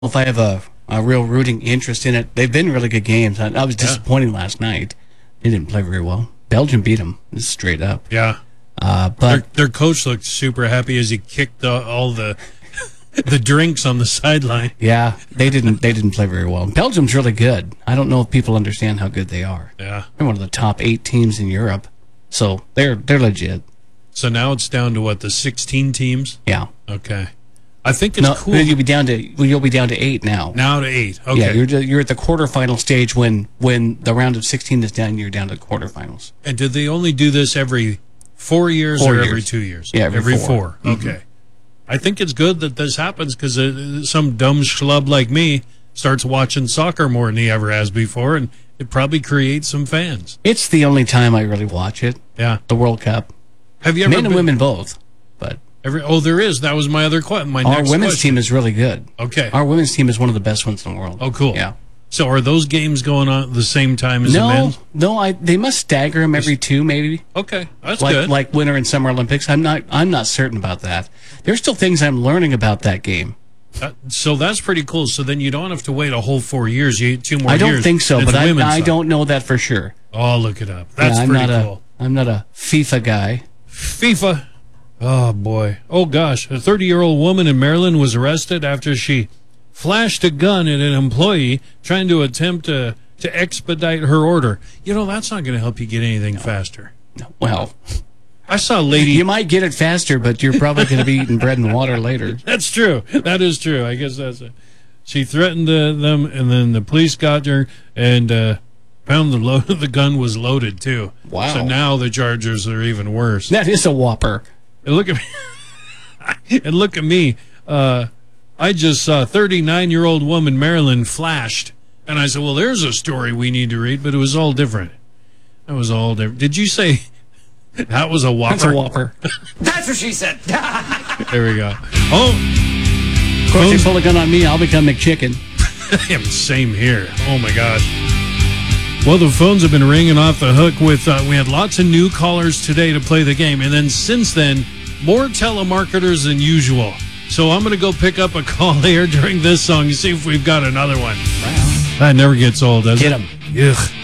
if I have a real rooting interest in it. They've been really good games. I was disappointed last night. They didn't play very well. Belgium beat them straight up. Yeah. But their coach looked super happy as he kicked all the drinks on the sideline. yeah, they didn't play very well. Belgium's really good. I don't know if people understand how good they are. Yeah. They're one of the top 8 teams in Europe. So they're legit. So now it's down to the 16 teams? Yeah. Okay. I think it's cool. You'll be down to 8 now. Now to 8. Okay. Yeah, you're at the quarterfinal stage when the round of 16 is done. You're down to the quarterfinals. And did they only do this every 4 years or every 2 years? Yeah, every 4. Mm-hmm. Okay. I think it's good that this happens because some dumb schlub like me starts watching soccer more than he ever has before, and it probably creates some fans. It's the only time I really watch it. Yeah. The World Cup. Have you ever Men and women both. But there is. That was my other question. Our women's team is really good. Okay. Our women's team is one of the best ones in the world. Oh, cool. Yeah. So are those games going on at the same time as the men's? No, they must stagger them every 2, maybe. Okay, that's good. Like Winter and Summer Olympics. I'm not certain about that. There's still things I'm learning about that game. So that's pretty cool. So then you don't have to wait a whole 4 years. You 2 more years. I don't think so, but I side. don't know that for sure. Oh, look it up. That's pretty cool. I'm not a FIFA guy. FIFA. Oh, boy. Oh, gosh. A 30-year-old woman in Maryland was arrested after she flashed a gun at an employee trying to attempt to expedite her order. That's not going to help you get anything faster. Well, I saw a lady. You might get it faster, but you're probably going to be eating bread and water later. That's true. That is true. I guess that's it. She threatened them, and then the police got her and found the gun was loaded, too. Wow. So now the charges are even worse. That is a whopper. And look at me. And look at me. I just saw a 39-year-old woman, Maryland, flashed. And I said, well, there's a story we need to read, but it was all different. It was all different. Did you say that was a whopper? That's a whopper. That's what she said. There we go. Oh. Of course, they pull a gun on me, I'll become McChicken. Same here. Oh, my gosh. Well, the phones have been ringing off the hook with, we had lots of new callers today to play the game. And then since then, more telemarketers than usual. So I'm going to go pick up a call here during this song and see if we've got another one. Wow. That never gets old, does it? Get him. Ugh.